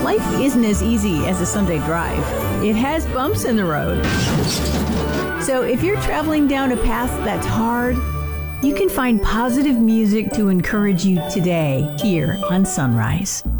Life isn't as easy as a Sunday drive. It has bumps in the road. So if you're traveling down a path that's hard, you can find positive music to encourage you today here on Sunrise.